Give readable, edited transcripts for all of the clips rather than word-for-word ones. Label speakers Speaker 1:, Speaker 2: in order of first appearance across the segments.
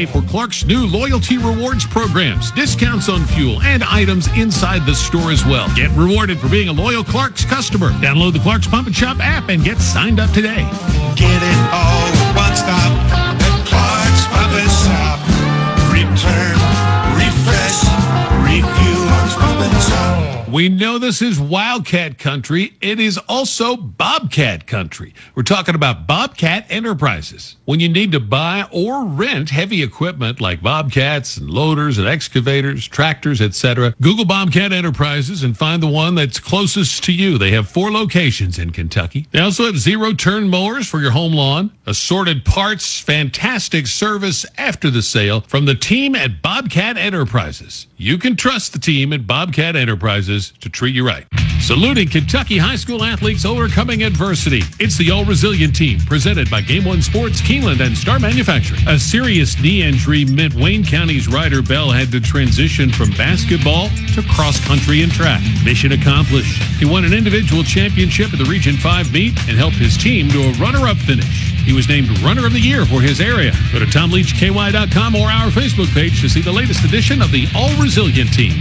Speaker 1: today for Clark's new loyalty rewards programs, discounts on fuel, and items inside the store as well. Get rewarded for being a loyal Clark's customer. Download the Clark's Pump and Shop app and get signed up today.
Speaker 2: Get it all with one stop at Clark's Pump and Shop. Return, refresh, refuel, Clark's Pump and Shop.
Speaker 1: We know this is Wildcat country. It is also Bobcat country. We're talking about Bobcat Enterprises. When you need to buy or rent heavy equipment like bobcats and loaders and excavators, tractors, etc., Google Bobcat Enterprises and find the one that's closest to you. They have 4 locations in Kentucky. They also have zero-turn mowers for your home lawn, assorted parts, fantastic service after the sale from the team at Bobcat Enterprises. You can trust the team at Bobcat Enterprises to treat you right. Saluting Kentucky high school athletes overcoming adversity. It's the All Resilient Team, presented by Game One Sports, Keeneland, and Star Manufacturing. A serious knee injury meant Wayne County's Ryder Bell had to transition from basketball to cross country and track. Mission accomplished. He won an individual championship at the Region 5 meet and helped his team to a runner-up finish. He was named Runner of the Year for his area. Go to TomLeachKY.com or our Facebook page to see the latest edition of the All Resilient Team.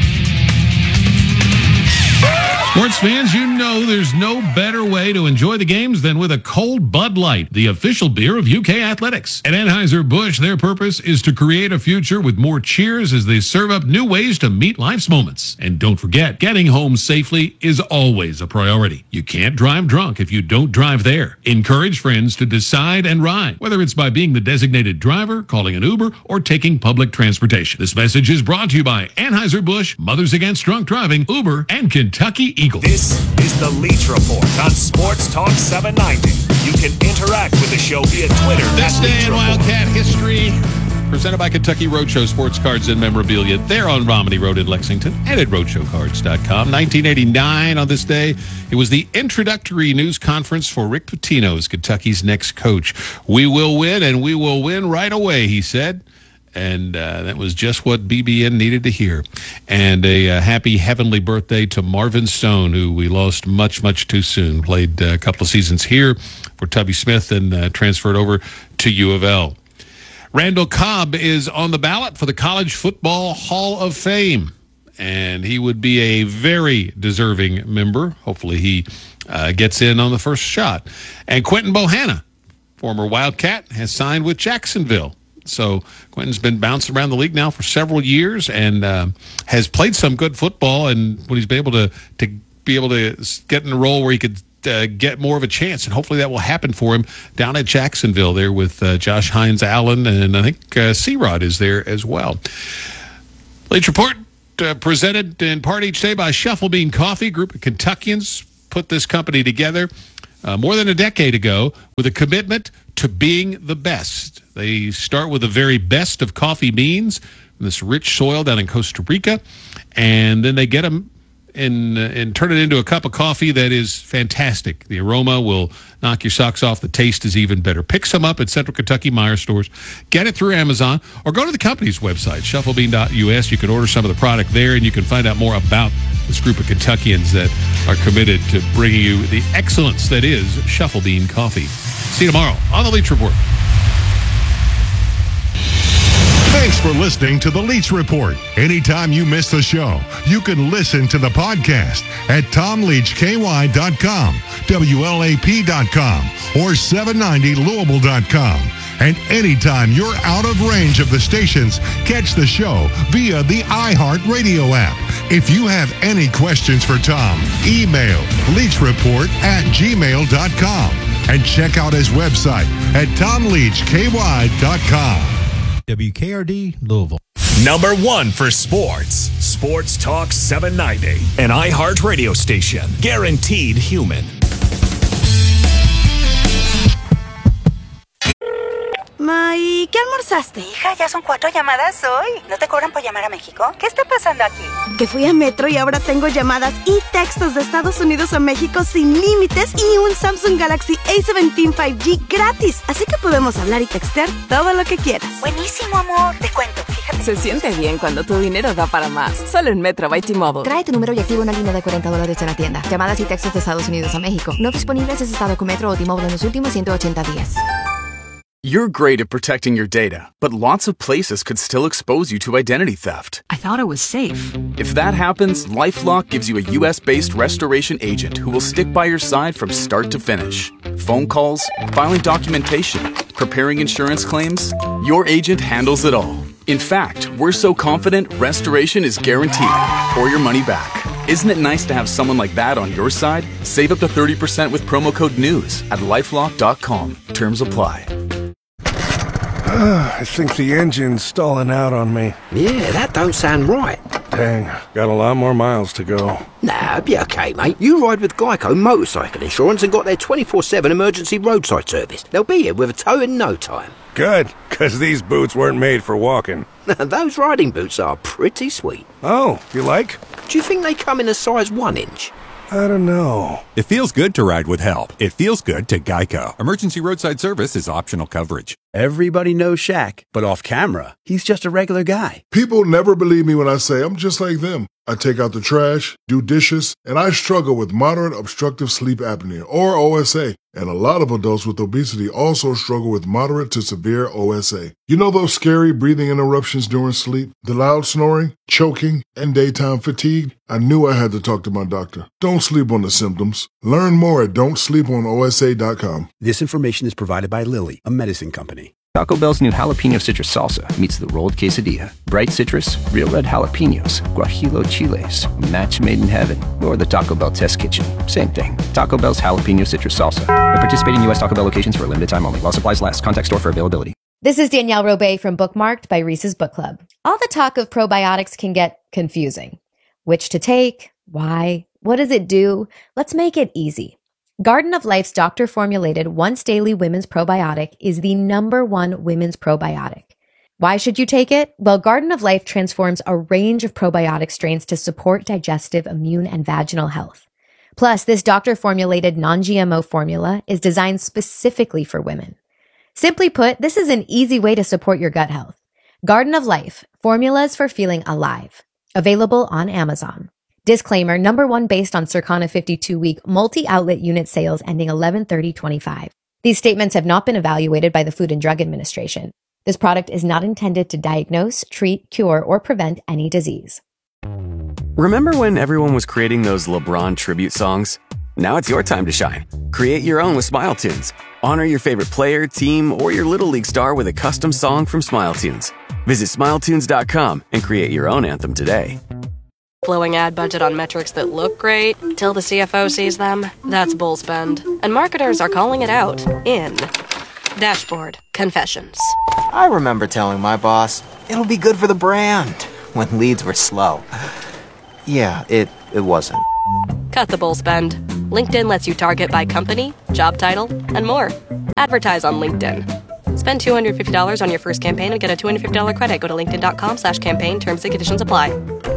Speaker 1: Sports fans, you know there's no better way to enjoy the games than with a cold Bud Light, the official beer of UK Athletics. At Anheuser-Busch, their purpose is to create a future with more cheers as they serve up new ways to meet life's moments. And don't forget, getting home safely is always a priority. You can't drive drunk if you don't drive there. Encourage friends to decide and ride, whether it's by being the designated driver, calling an Uber, or taking public transportation. This message is brought to you by Anheuser-Busch, Mothers Against Drunk Driving, Uber, and Kentucky Eagles.
Speaker 3: This is the Leach Report on Sports Talk 790. You can interact with the show via Twitter.
Speaker 1: This day in Wildcat history, presented by Kentucky Roadshow Sports Cards and Memorabilia. They're on Romney Road in Lexington and at roadshowcards.com. 1989 on this day, it was the introductory news conference for Rick Pitino as Kentucky's next coach. We will win, and we will win right away, he said. And that was just what BBN needed to hear. And a happy heavenly birthday to Marvin Stone, who we lost much, much too soon. Played a couple of seasons here for Tubby Smith and transferred over to U of L. Randall Cobb is on the ballot for the College Football Hall of Fame. And he would be a very deserving member. Hopefully he gets in on the first shot. And Quentin Bohanna, former Wildcat, has signed with Jacksonville. So Quentin's been bouncing around the league now for several years and has played some good football. And when he's been able to get in a role where he could get more of a chance, and hopefully that will happen for him down at Jacksonville there with Josh Hines-Allen, and I think C-Rod is there as well. Leach Report presented in part each day by Shuffle Bean Coffee. Group of Kentuckians put this company together more than a decade ago with a commitment to being the best. They start with the very best of coffee beans, this rich soil down in Costa Rica, and then they get them and turn it into a cup of coffee that is fantastic. The aroma will knock your socks off. The taste is even better. Pick some up at Central Kentucky Meijer stores. Get it through Amazon or go to the company's website, shufflebean.us. You can order some of the product there, and you can find out more about this group of Kentuckians that are committed to bringing you the excellence that is Shuffle Bean Coffee. See you tomorrow on the Leach Report.
Speaker 4: Thanks for listening to the Leach Report. Anytime you miss the show, you can listen to the podcast at TomLeachKY.com, WLAP.com, or 790Louisville.com. And anytime you're out of range of the stations, catch the show via the iHeartRadio app. If you have any questions for Tom, email leachreport@gmail.com and check out his website at TomLeachKY.com.
Speaker 5: WKRD, Louisville.
Speaker 3: Number 1 for sports. Sports Talk 790. An iHeart radio station. Guaranteed human.
Speaker 6: ¿Y qué almorzaste?
Speaker 7: Hija, ya son 4 llamadas hoy. ¿No te cobran por llamar a México? ¿Qué está pasando aquí?
Speaker 6: Que fui a Metro y ahora tengo llamadas y textos de Estados Unidos a México sin límites y un Samsung Galaxy A17 5G gratis. Así que podemos hablar y textear todo lo que quieras.
Speaker 7: Buenísimo, amor. Te cuento, fíjate.
Speaker 8: Se siente bien cuando tu dinero da para más. Solo en Metro by T-Mobile.
Speaker 9: Trae tu número y activa una línea de $40 en la tienda. Llamadas y textos de Estados Unidos a México. No disponibles en estado con Metro o T-Mobile en los últimos 180 días.
Speaker 10: You're great at protecting your data, but lots of places could still expose you to identity theft.
Speaker 11: I thought it was safe.
Speaker 10: If that happens, LifeLock gives you a U.S.-based restoration agent who will stick by your side from start to finish. Phone calls, filing documentation, preparing insurance claims, your agent handles it all. In fact, we're so confident restoration is guaranteed or your money back. Isn't it nice to have someone like that on your side? Save up to 30% with promo code NEWS at LifeLock.com. Terms apply.
Speaker 12: I think the engine's stalling out on me.
Speaker 13: Yeah, that don't sound right.
Speaker 12: Dang, got a lot more miles to go.
Speaker 13: Nah, be okay, mate. You ride with Geico Motorcycle Insurance and got their 24/7 emergency roadside service. They'll be here with a tow in no time.
Speaker 12: Good, because these boots weren't made for walking.
Speaker 13: Those riding boots are pretty sweet.
Speaker 12: Oh, you like?
Speaker 13: Do you think they come in a size 1 inch?
Speaker 12: I don't know.
Speaker 14: It feels good to ride with help. It feels good to Geico. Emergency roadside service is optional coverage.
Speaker 15: Everybody knows Shaq, but off camera, he's just a regular guy.
Speaker 16: People never believe me when I say I'm just like them. I take out the trash, do dishes, and I struggle with moderate obstructive sleep apnea, or OSA. And a lot of adults with obesity also struggle with moderate to severe OSA. You know those scary breathing interruptions during sleep, the loud snoring, choking, and daytime fatigue? I knew I had to talk to my doctor. Don't sleep on the symptoms. Learn more at don'tsleeponosa.com.
Speaker 15: This information is provided by Lilly, a medicine company.
Speaker 17: Taco Bell's new jalapeno citrus salsa meets the rolled quesadilla. Bright citrus, real red jalapenos, guajillo chiles, a match made in heaven. Or the Taco Bell test kitchen. Same thing. Taco Bell's jalapeno citrus salsa. At participating U.S. Taco Bell locations for a limited time only. While supplies last. Contact store for availability.
Speaker 18: This is Danielle Robay from Bookmarked by Reese's Book Club. All the talk of probiotics can get confusing. Which to take? Why? What does it do? Let's make it easy. Garden of Life's doctor-formulated once-daily women's probiotic is the #1 women's probiotic. Why should you take it? Well, Garden of Life transforms a range of probiotic strains to support digestive, immune, and vaginal health. Plus, this doctor-formulated non-GMO formula is designed specifically for women. Simply put, this is an easy way to support your gut health. Garden of Life, formulas for feeling alive. Available on Amazon. Disclaimer, #1 based on Circana 52-week multi-outlet unit sales ending 11/30/25. These statements have not been evaluated by the Food and Drug Administration. This product is not intended to diagnose, treat, cure, or prevent any disease.
Speaker 19: Remember when everyone was creating those LeBron tribute songs? Now it's your time to shine. Create your own with Smile Tunes. Honor your favorite player, team, or your Little League star with a custom song from Smile Tunes. Visit SmileTunes.com and create your own anthem today.
Speaker 20: Blowing ad budget on metrics that look great till the CFO sees them? That's bull spend. And marketers are calling it out in Dashboard Confessions.
Speaker 21: I remember telling my boss, it'll be good for the brand, when leads were slow. Yeah, it wasn't.
Speaker 20: Cut the bull spend. LinkedIn lets you target by company, job title, and more. Advertise on LinkedIn. Spend $250 on your first campaign and get a $250 credit. Go to linkedin.com/campaign. Terms and conditions apply.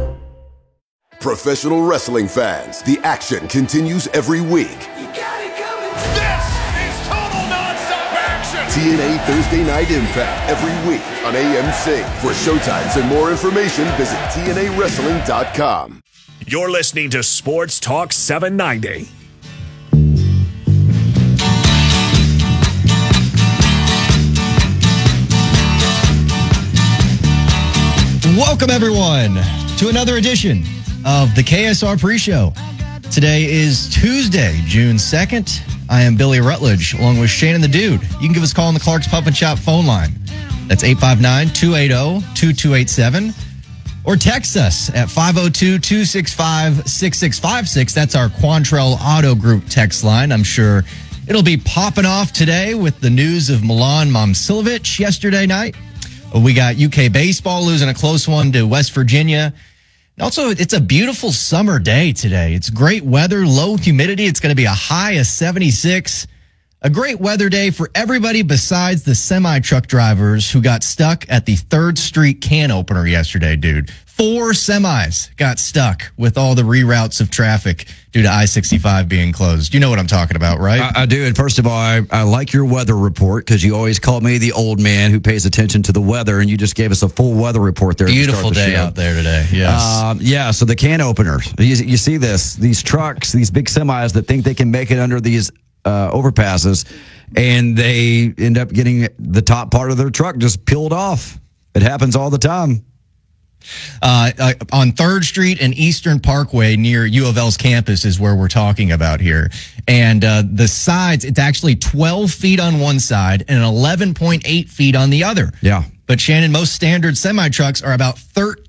Speaker 22: Professional wrestling fans, the action continues every week.
Speaker 2: This is total nonstop action.
Speaker 22: TNA Thursday Night Impact every week on AMC. For showtimes and more information, visit TNAWrestling.com.
Speaker 3: You're listening to Sports Talk 790.
Speaker 23: Welcome, everyone, to another edition of the KSR Pre-Show. Today is Tuesday, June 2nd. I am Billy Rutledge, along with Shannon the Dude. You can give us a call on the Clark's Pub and Shop phone line. That's 859-280-2287. Or text us at 502-265-6656. That's our Quantrell Auto Group text line. I'm sure it'll be popping off today with the news of Milan Momcilovic yesterday night. We got UK baseball losing a close one to West Virginia. Also, it's a beautiful summer day today. It's great weather, low humidity. It's going to be a high of 76. A great weather day for everybody besides the semi-truck drivers who got stuck at the 3rd Street can opener yesterday, dude. 4 semis got stuck with all the reroutes of traffic due to I-65 being closed. You know what I'm talking about, right?
Speaker 24: I do. And first of all, I like your weather report because you always call me the old man who pays attention to the weather, and you just gave us a full weather report there.
Speaker 23: Beautiful day out there today, yes.
Speaker 24: Yeah, so the can opener. You see this, these trucks, these big semis that think they can make it under these overpasses, and they end up getting the top part of their truck just peeled off. It happens all the time.
Speaker 23: On 3rd Street and Eastern Parkway near U of L's campus is where we're talking about here. And the sides, it's actually 12 feet on one side and 11.8 feet on the other.
Speaker 24: Yeah.
Speaker 23: But Shannon, most standard semi-trucks are about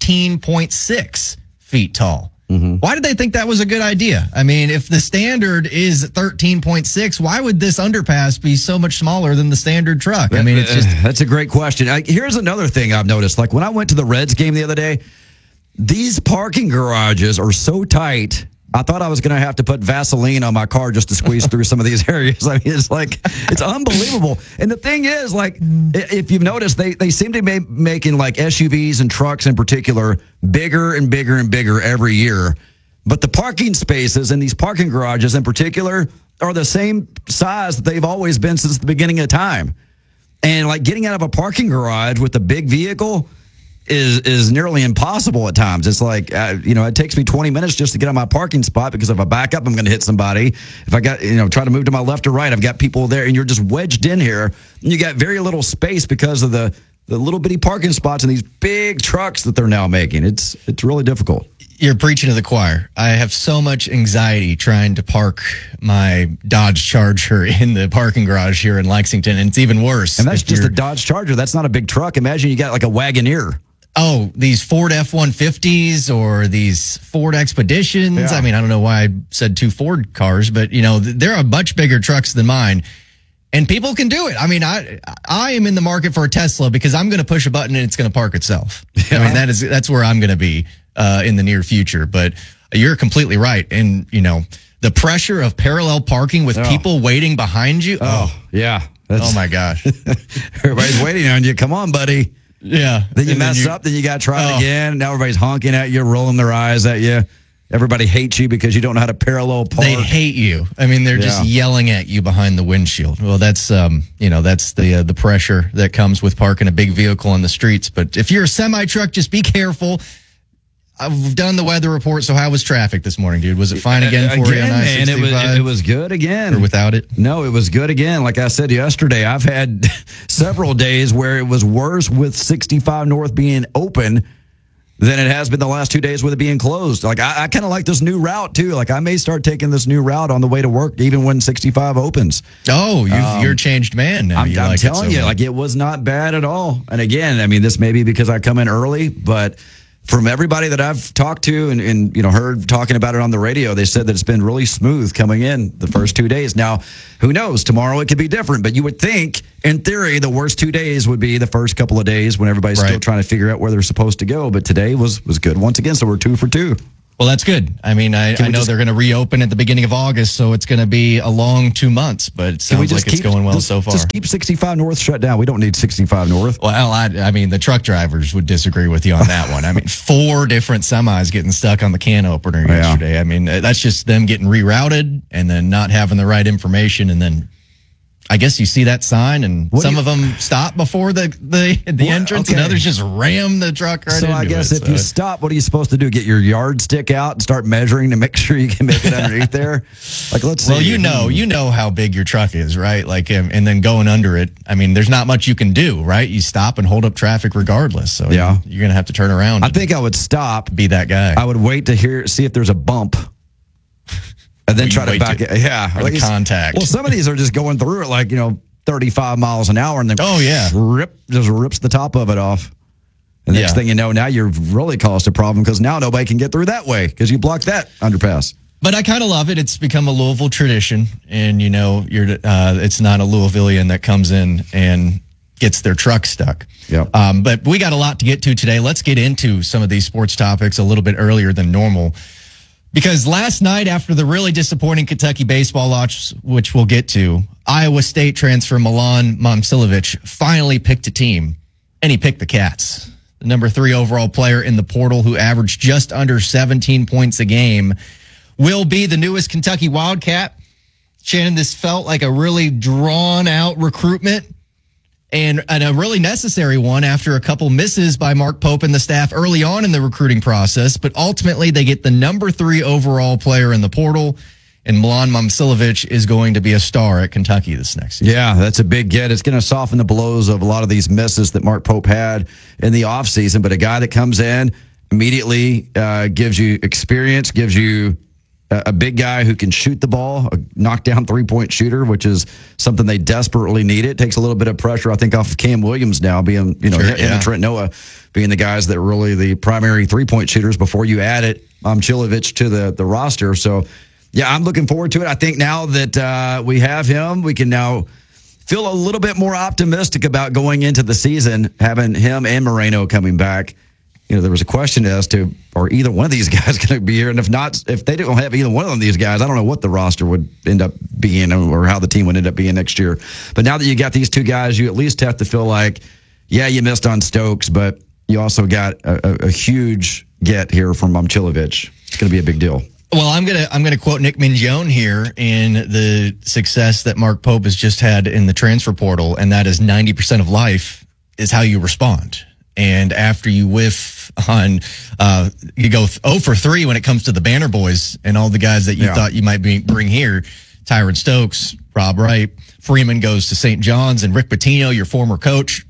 Speaker 23: 13.6 feet tall.
Speaker 24: Mm-hmm.
Speaker 23: Why did they think that was a good idea? I mean, if the standard is 13.6, why would this underpass be so much smaller than the standard truck? I mean, it's just...
Speaker 24: That's a great question. Here's another thing I've noticed. Like when I went to the Reds game the other day, these parking garages are so tight. I thought I was going to have to put Vaseline on my car just to squeeze through some of these areas. I mean, it's unbelievable. And the thing is, like, if you've noticed, they seem to be making like SUVs and trucks in particular bigger and bigger and bigger every year. But the parking spaces in these parking garages in particular are the same size that they've always been since the beginning of time. And like getting out of a parking garage with a big vehicle is nearly impossible at times. It's like, it takes me 20 minutes just to get on my parking spot because if I back up, I'm going to hit somebody. If I got, try to move to my left or right, I've got people there and you're just wedged in here and you got very little space because of the little bitty parking spots in these big trucks that they're now making. It's really difficult.
Speaker 23: You're preaching to the choir. I have so much anxiety trying to park my Dodge Charger in the parking garage here in Lexington, and it's even worse.
Speaker 24: And that's just a Dodge Charger. That's not a big truck. Imagine you got like a Wagoneer.
Speaker 23: Oh, these Ford F-150s or these Ford Expeditions.
Speaker 24: Yeah.
Speaker 23: I mean, I don't know why I said 2 Ford cars, but, there are much bigger trucks than mine. And people can do it. I mean, I am in the market for a Tesla because I'm going to push a button and it's going to park itself. Yeah. I mean, that's where I'm going to be in the near future. But you're completely right. And, the pressure of parallel parking with people waiting behind you.
Speaker 24: Oh yeah.
Speaker 23: Oh, my gosh.
Speaker 24: Everybody's waiting on you. Come on, buddy.
Speaker 23: Yeah.
Speaker 24: Then you mess up, then you got to try it again. Now everybody's honking at you, rolling their eyes at you. Everybody hates you because you don't know how to parallel park.
Speaker 23: They hate you. I mean, they're just yelling at you behind the windshield. Well, that's that's the pressure that comes with parking a big vehicle on the streets. But if you're a semi-truck, just be careful. I've done the weather report, so how was traffic this morning, dude? Was it fine again for you on I-65?
Speaker 24: It was good again.
Speaker 23: Or without it?
Speaker 24: No, it was good again. Like I said yesterday, I've had several days where it was worse with 65 North being open than it has been the last 2 days with it being closed. Like I kind of like this new route too. Like I may start taking this new route on the way to work, even when 65 opens.
Speaker 23: Oh, you're a changed man now.
Speaker 24: I'm telling you, like it was not bad at all. And again, I mean, this may be because I come in early, but from everybody that I've talked to and heard talking about it on the radio, they said that it's been really smooth coming in the first 2 days. Now, who knows? Tomorrow it could be different, but you would think, in theory, the worst 2 days would be the first couple of days when everybody's still trying to figure out where they're supposed to go. But today was good once again, so we're 2 for 2.
Speaker 23: Well, that's good. I mean, I know they're going to reopen at the beginning of August, so it's going to be a long 2 months, but it sounds like it's going well so far.
Speaker 24: Just keep 65 North shut down. We don't need 65 North.
Speaker 23: Well, I mean, the truck drivers would disagree with you on that one. I mean, 4 different semis getting stuck on the can opener yesterday. I mean, that's just them getting rerouted and then not having the right information, and then I guess you see that sign, and some of them stop before the entrance, and others just ram the truck right into it.
Speaker 24: So I guess if you stop, what are you supposed to do? Get your yardstick out and start measuring to make sure you can make it underneath there? Like, let's see.
Speaker 23: Well, you know how big your truck is, right? Like, and then going under it, I mean, there's not much you can do, right? You stop and hold up traffic regardless. So you're going to have to turn around.
Speaker 24: I think I would stop.
Speaker 23: Be that guy.
Speaker 24: I would wait to see if there's a bump. And then try to back it. Yeah.
Speaker 23: Or the contact.
Speaker 24: Well, some of these are just going through it like, 35 miles an hour and then just rips the top of it off. And next thing you know, now you've really caused a problem because now nobody can get through that way because you blocked that underpass.
Speaker 23: But I kind of love it. It's become a Louisville tradition. And, it's not a Louisvillian that comes in and gets their truck stuck.
Speaker 24: Yeah.
Speaker 23: But we got a lot to get to today. Let's get into some of these sports topics a little bit earlier than normal. Because last night, after the really disappointing Kentucky baseball loss, which we'll get to, Iowa State transfer Milan Momcilovic finally picked a team, and he picked the Cats. The number 3 overall player in the portal who averaged just under 17 points a game will be the newest Kentucky Wildcat. Shannon, this felt like a really drawn-out recruitment and a really necessary one after a couple misses by Mark Pope and the staff early on in the recruiting process. But ultimately, they get the number 3 overall player in the portal And Milan Momcilovic is going to be a star at Kentucky this next season.
Speaker 24: Yeah, that's a big get. It's going to soften the blows of a lot of these misses that Mark Pope had in the offseason. But a guy that comes in immediately gives you experience, gives you a big guy who can shoot the ball, a knockdown three-point shooter, which is something they desperately need. It takes a little bit of pressure, I think, off of Cam Williams now, being, him and Trent Noah being the guys that are really the primary three-point shooters before you add it, Momcilovic to the roster. So, yeah, I'm looking forward to it. I think now that we have him, we can now feel a little bit more optimistic about going into the season, having him and Moreno coming back. There was a question as to, are either one of these guys going to be here? And if they don't have either one of these guys, I don't know what the roster would end up being or how the team would end up being next year. But now that you got these two guys, you at least have to feel like, yeah, you missed on Stokes, but you also got a huge get here from Momcilovic. It's going to be a big deal.
Speaker 23: Well, I'm gonna quote Nick Mingione here in the success that Mark Pope has just had in the transfer portal, and that is 90% of life is how you respond. And after you whiff on, you go 0 for 3 when it comes to the Banner Boys and all the guys that you thought you might bring here, Tyron Stokes, Rob Wright, Freeman goes to St. John's, and Rick Pitino, your former coach.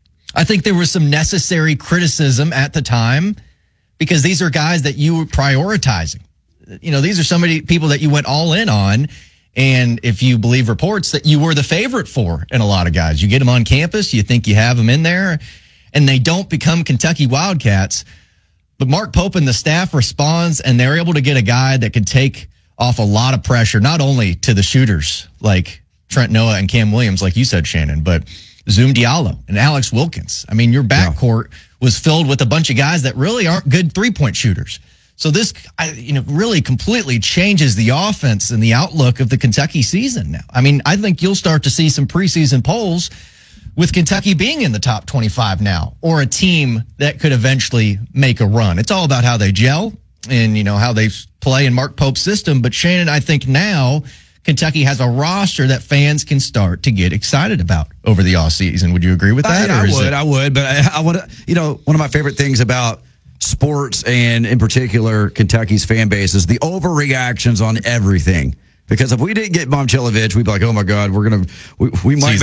Speaker 23: I think there was some necessary criticism at the time because these are guys that you were prioritizing. These are people that you went all in on. And if you believe reports, that you were the favorite for in a lot of guys. You get them on campus, you think you have them in there, and they don't become Kentucky Wildcats. But Mark Pope and the staff responds, and they're able to get a guy that can take off a lot of pressure, not only to the shooters like Trent Noah and Cam Williams, like you said, Shannon, but Zoom Diallo and Alex Wilkins. I mean, your backcourt was filled with a bunch of guys that really aren't good three-point shooters. So this, really completely changes the offense and the outlook of the Kentucky season now. I mean, I think you'll start to see some preseason polls with Kentucky being in the top 25 now, or a team that could eventually make a run. It's all about how they gel and, how they play in Mark Pope's system. But Shannon, I think now Kentucky has a roster that fans can start to get excited about over the offseason. Would you agree with that?
Speaker 24: I would. But I want to, one of my favorite things about sports and in particular Kentucky's fan base is the overreactions on everything. Because if we didn't get Momcilovic, we'd be like, oh my God, we might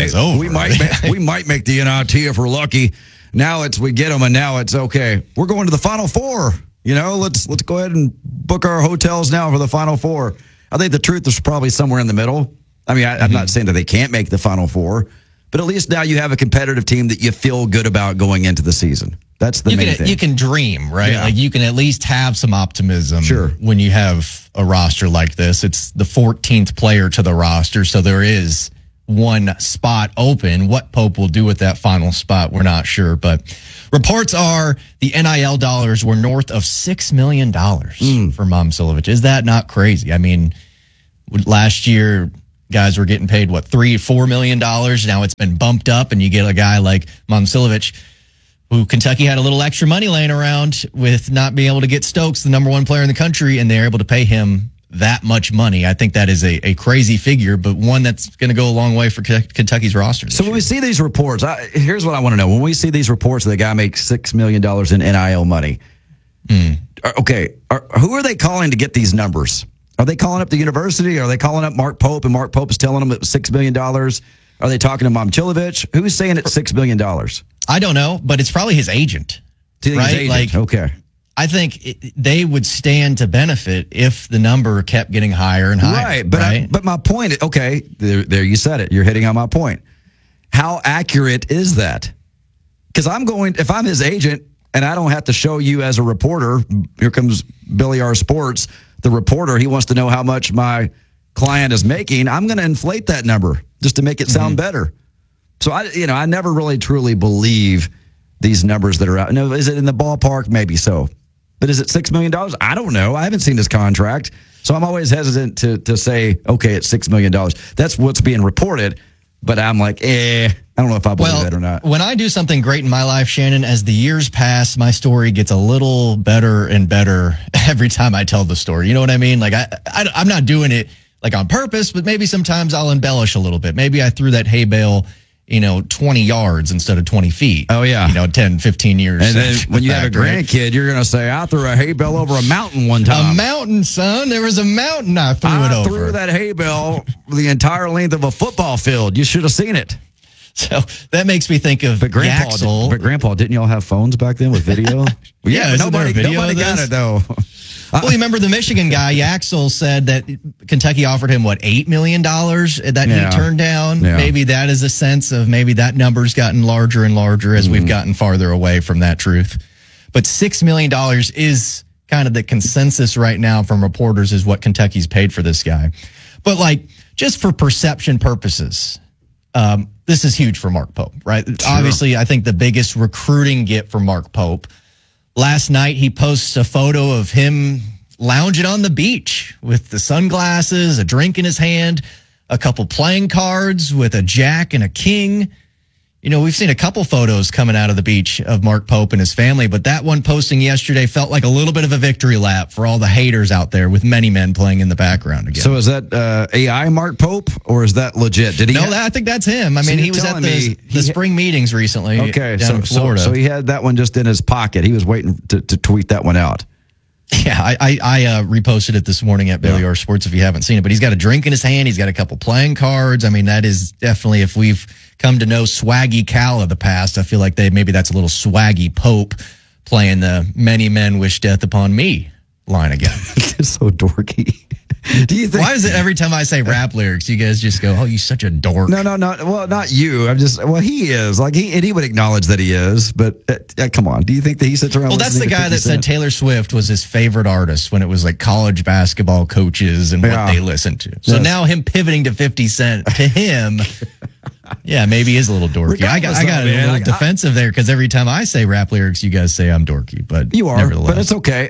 Speaker 24: make the NIT if we're lucky. Now we get them, and now it's okay. We're going to the Final Four. Let's go ahead and book our hotels now for the Final Four. I think the truth is probably somewhere in the middle. I mean, I'm not saying that they can't make the Final Four, but at least now you have a competitive team that you feel good about going into the season. That's the main thing.
Speaker 23: You can dream, right?
Speaker 24: Yeah.
Speaker 23: Like you can at least have some optimism when you have a roster like this. It's the 14th player to the roster, so there is one spot open. What Pope will do with that final spot, we're not sure. But reports are the NIL dollars were north of $6 million for Momcilovic. Is that not crazy? I mean, last year, guys were getting paid, $3-4 million. Now it's been bumped up, and you get a guy like Momcilovic, who Kentucky had a little extra money laying around with not being able to get Stokes, the number one player in the country, and they're able to pay him that much money. I think that is a crazy figure, but one that's going to go a long way for Kentucky's roster.
Speaker 24: So when we see these reports, here's what I want to know. When we see these reports that the guy makes $6 million in NIL money, who are they calling to get these numbers? Are they calling up the university? Are they calling up Mark Pope, and Mark Pope is telling them it's $6 million? Are they talking to Momcilovic? Who's saying it's $6 million?
Speaker 23: I don't know, but it's probably his agent, right?
Speaker 24: Okay.
Speaker 23: I think they would stand to benefit if the number kept getting higher and higher.
Speaker 24: Right, but my point, there you said it. You're hitting on my point. How accurate is that? Because if I'm his agent and I don't have to show you as a reporter, here comes Billy R. Sports, the reporter, he wants to know how much my client is making, I'm going to inflate that number just to make it sound better. So I never really truly believe these numbers that are out. No, is it in the ballpark? Maybe so. But is it $6 million? I don't know. I haven't seen his contract. So I'm always hesitant to say, okay, it's $6 million. That's what's being reported. But I'm like, I don't know if I believe that or not.
Speaker 23: When I do something great in my life, Shannon, as the years pass, my story gets a little better and better every time I tell the story. You know what I mean? Like I'm not doing it like on purpose, but maybe sometimes I'll embellish a little bit. Maybe I threw that hay bale 20 yards instead of 20 feet.
Speaker 24: Oh, yeah.
Speaker 23: 10, 15 years.
Speaker 24: And then when you have a grandkid, you're going to say, I threw a hay bale over a mountain one time.
Speaker 23: A mountain, son. There was a mountain I threw it over.
Speaker 24: I threw that hay bale the entire length of a football field. You should have seen it.
Speaker 23: So that makes me think of Yaxel.
Speaker 24: But Grandpa, didn't y'all have phones back then with video?
Speaker 23: Yeah,
Speaker 24: nobody got it, though.
Speaker 23: Well, you remember the Michigan guy, Yaxel, said that Kentucky offered him, $8 million that he turned down?
Speaker 24: Yeah.
Speaker 23: Maybe that is a sense of maybe that number's gotten larger and larger as we've gotten farther away from that truth. But $6 million is kind of the consensus right now from reporters is what Kentucky's paid for this guy. But, just for perception purposes, this is huge for Mark Pope, right? Sure. Obviously, I think the biggest recruiting get for Mark Pope. Last night, he posts a photo of him lounging on the beach with the sunglasses, a drink in his hand, a couple playing cards with a jack and a king. We've seen a couple photos coming out of the beach of Mark Pope and his family, but that one posting yesterday felt like a little bit of a victory lap for all the haters out there with many men playing in the background again.
Speaker 24: So is that AI Mark Pope, or is that legit? Did he?
Speaker 23: No, I think that's him. I mean, he was at the spring meetings recently.
Speaker 24: Okay,
Speaker 23: down in Florida.
Speaker 24: So he had that one just in his pocket. He was waiting to tweet that one out.
Speaker 23: Yeah, I reposted it this morning at Bailey R Sports if you haven't seen it. But he's got a drink in his hand. He's got a couple playing cards. I mean, that is definitely, if we've come to know Swaggy Cal of the past, I feel like maybe that's a little Swaggy Pope playing the many men wish death upon me line again.
Speaker 24: It's so dorky. Do you think?
Speaker 23: Why is it every time I say rap lyrics, you guys just go, "Oh, you such a dork"?
Speaker 24: No. Well, not you. He is he would acknowledge that he is. But come on, do you think that he sits around?
Speaker 23: Well, that's the guy that said Taylor Swift was his favorite artist when it was college basketball coaches and what they listened to. So now him pivoting to 50 Cent to him. Yeah, maybe he is a little dorky. I got a little defensive there because every time I say rap lyrics, you guys say I'm dorky. But
Speaker 24: you are,
Speaker 23: nevertheless.
Speaker 24: but it's okay.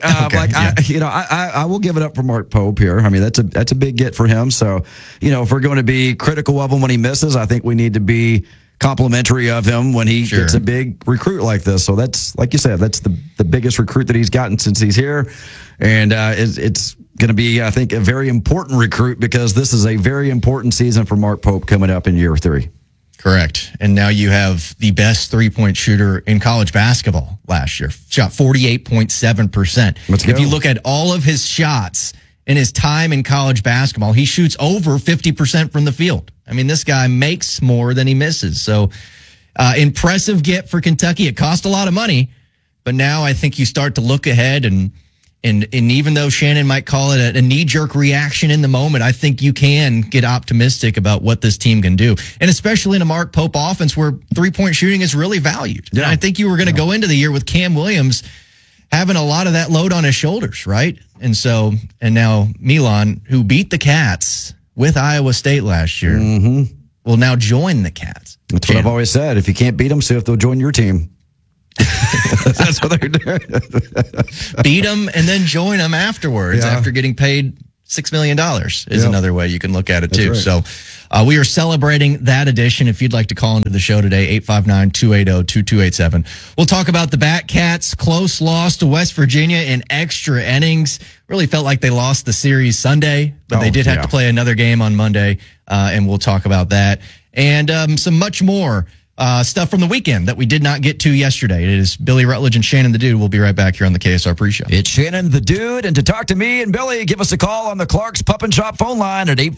Speaker 24: I will give it up for Mark Pope here. I mean, that's a big get for him. So, if we're going to be critical of him when he misses, I think we need to be complimentary of him when he gets a big recruit like this. So that's, like you said, that's the biggest recruit that he's gotten since he's here, and it's going to be, I think, a very important recruit because this is a very important season for Mark Pope coming up in year 3.
Speaker 23: Correct. And now you have the best three-point shooter in college basketball last year. Shot 48.7%. If you look at all of his shots in his time in college basketball, he shoots over 50% from the field. I mean, this guy makes more than he misses. So impressive get for Kentucky. It cost a lot of money, but now I think you start to look ahead and even though Shannon might call it a knee-jerk reaction in the moment, I think you can get optimistic about what this team can do. And especially in a Mark Pope offense where three-point shooting is really valued. Yeah. And I think you were going to go into the year with Cam Williams having a lot of that load on his shoulders, right? And now Milan, who beat the Cats with Iowa State last year, will now join the Cats.
Speaker 24: That's what I've always said. If you can't beat them, see if they'll join your team. That's what they're doing.
Speaker 23: Beat them and then join them afterwards after getting paid $6 million is another way you can look at it too. Right. So we are celebrating that edition. If you'd like to call into the show today, 859-280-2287. We'll talk about the Batcats' close loss to West Virginia in extra innings. Really felt like they lost the series Sunday, but they did have to play another game on Monday, and we'll talk about that. And some much more stuff from the weekend that we did not get to yesterday. It is Billy Rutledge and Shannon the Dude. We'll be right back here on the KSR Pre-Show.
Speaker 24: It's Shannon the Dude, and to talk to me and Billy, give us a call on the Clark's Pup and Shop phone line at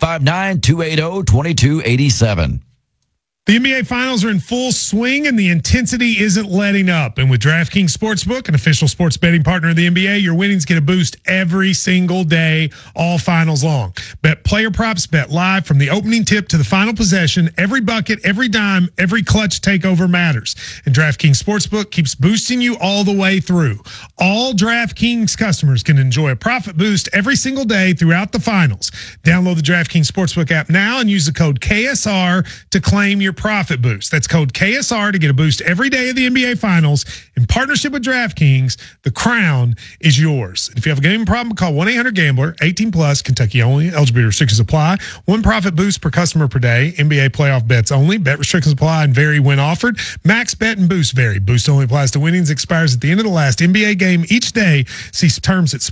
Speaker 24: 859-280-2287.
Speaker 1: The NBA Finals are in full swing, and the intensity isn't letting up. And with DraftKings Sportsbook, an official sports betting partner of the NBA, your winnings get a boost every single day, all finals long. Bet player props, bet live from the opening tip to the final possession. Every bucket, every dime, every clutch takeover matters. And DraftKings Sportsbook keeps boosting you all the way through. All DraftKings customers can enjoy a profit boost every single day throughout the finals. Download the DraftKings Sportsbook app now and use the code KSR to claim your profit boost. That's code KSR to get a boost every day of the NBA Finals. In partnership with DraftKings, the crown is yours. If you have a gambling problem, call 1-800-GAMBLER, 18 plus, Kentucky only. Eligibility restrictions apply. One profit boost per customer per day. NBA playoff bets only. Bet restrictions apply and vary when offered. Max bet and boost vary. Boost only applies to winnings. Expires at the end of the last NBA game each day. See terms at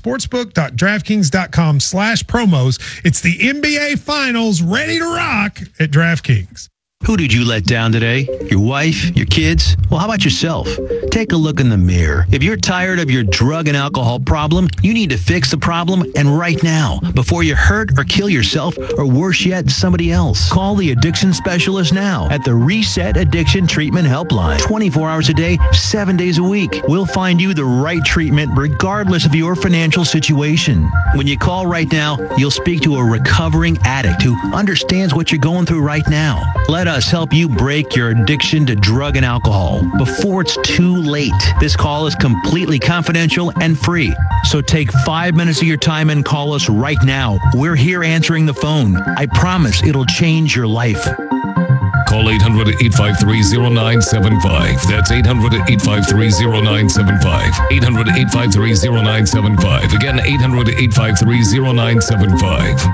Speaker 1: sportsbook.draftkings.com/promos. It's the NBA Finals ready to rock at DraftKings.
Speaker 4: Who did you let down today? Your wife? Your kids? Well, how about yourself? Take a look in the mirror. If you're tired of your drug and alcohol problem, you need to fix the problem, and right now, before you hurt or kill yourself, or worse yet, somebody else. Call the addiction specialist now at the Reset Addiction Treatment Helpline. 24 hours a day, 7 days a week. We'll find you the right treatment regardless of your financial situation. When you call right now, you'll speak to a recovering addict who understands what you're going through right now. Let us help you break your addiction to drug and alcohol before it's too late. This call is completely confidential and free. So take 5 minutes of your time and call us right now. We're here answering the phone. I promise it'll change your life.
Speaker 5: Call 800-853-0975. That's 800-853-0975. 800-853-0975. Again, 800-853-0975.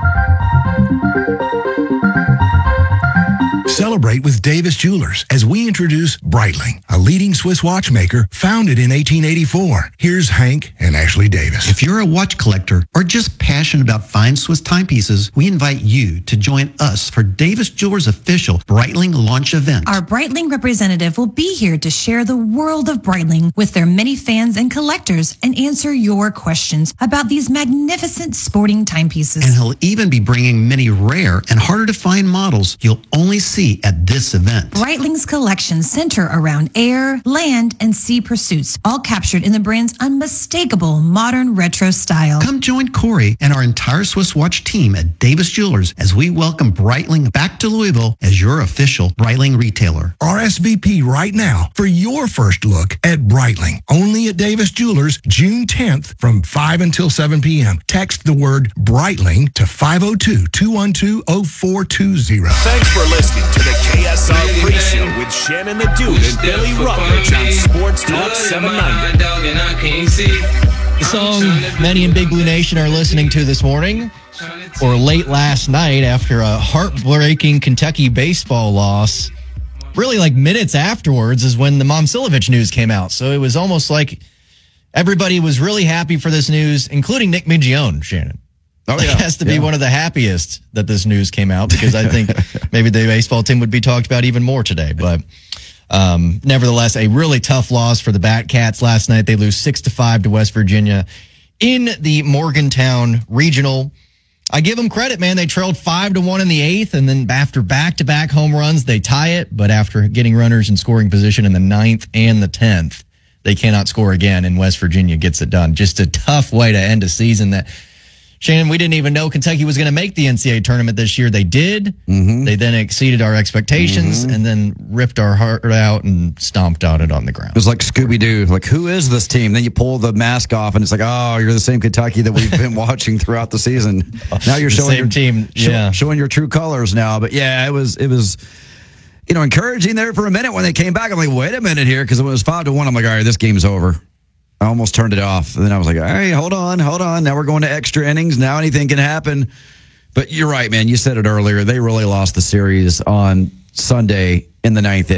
Speaker 6: Celebrate with Davis Jewelers as we introduce Breitling, a leading Swiss watchmaker founded in 1884. Here's Hank and Ashley Davis.
Speaker 11: If you're a watch collector or just passionate about fine Swiss timepieces, we invite you to join us for Davis Jewelers' official Breitling launch event.
Speaker 25: Our Breitling representative will be here to share the world of Breitling with their many fans and collectors and answer your questions about these magnificent sporting timepieces.
Speaker 11: And he'll even be bringing many rare and harder to find models you'll only see at this event.
Speaker 25: Breitling's collections center around air, land, and sea pursuits, all captured in the brand's unmistakable modern retro style.
Speaker 11: Come join Corey and our entire Swiss watch team at Davis Jewelers as we welcome Breitling back to Louisville as your official Breitling retailer.
Speaker 6: RSVP right now for your first look at Breitling. Only at Davis Jewelers, June 10th from 5 until 7 p.m. Text the word Breitling to 502-212-0420.
Speaker 3: Thanks for listening to the KSR Pre-Show with Shannon the Dude and Billy Rutledge on Sports Talk 790.
Speaker 23: The song many in Big Blue Nation are listening to this morning, or late last night after a heartbreaking Kentucky baseball loss. Really, like minutes afterwards is when the Momcilovic news came out. So it was almost like everybody was really happy for this news, including Nick Migione, Shannon.
Speaker 24: Oh, yeah.
Speaker 23: It has to be one of the happiest that this news came out, because I think maybe the baseball team would be talked about even more today. But nevertheless, a really tough loss for the Batcats last night. They lose 6-5 to West Virginia in the Morgantown Regional. I give them credit, man. They trailed 5-1 in the 8th, and then after back-to-back home runs, they tie it. But after getting runners in scoring position in the 9th and the 10th, they cannot score again, and West Virginia gets it done. Just a tough way to end a season that, Shannon, we didn't even know Kentucky was going to make the NCAA tournament this year. They did. Mm-hmm. They then exceeded our expectations and then ripped our heart out and stomped on it on the ground.
Speaker 24: It was like Scooby-Doo. Like, who is this team? Then you pull the mask off, and it's like, oh, you're the same Kentucky that we've been watching throughout the season. Now you're showing your
Speaker 23: team,
Speaker 24: showing your true colors now. But yeah, it was encouraging there for a minute when they came back. I'm like, wait a minute here, because it was 5-1. I'm like, all right, this game's over. I almost turned it off. And then I was like, all right, hold on. Now we're going to extra innings. Now anything can happen. But you're right, man. You said it earlier. They really lost the series on Sunday in the 9th inning.